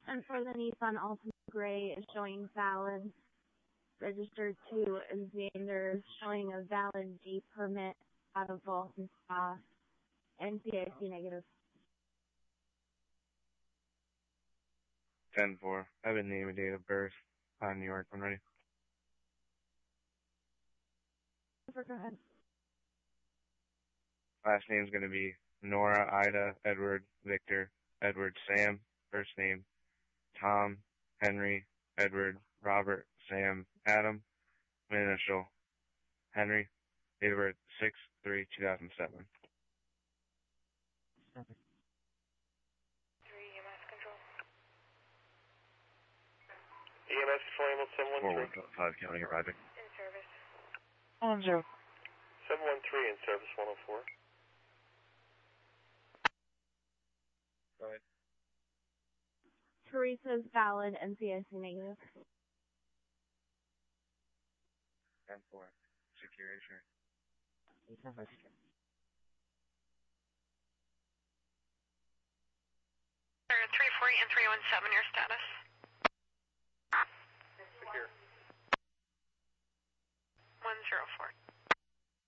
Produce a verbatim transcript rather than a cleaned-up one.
And for the Nissan Altima Gray is showing valid, registered to Xander, showing a valid G permit out of Boston Spa, N C I C negative. ten four. I have a name and date of birth on New York. I'm ready. Go ahead. Last name's going to be Nora, Ida, Edward, Victor, Edward, Sam. First name, Tom, Henry, Edward, Robert, Sam, Adam. Middle initial, Henry. Date of birth, six three two thousand seven. three E M S control. E M S control, seven one three. four one five County arriving. In service. one zero. seven one three in service one oh four. Go ahead. Teresa's valid, N C I C negative. ten four. Secure insurance. three forty and three one seven, your status.